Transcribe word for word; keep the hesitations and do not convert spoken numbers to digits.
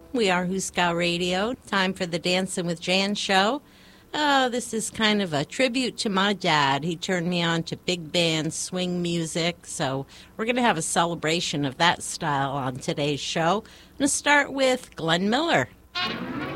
We are Huskow Radio. Time for the Dancing with Jan show. Oh, this is kind of a tribute to my dad. He turned me on to big band swing music, so we're going to have a celebration of that style on today's show. I'm going to start with Glenn Miller.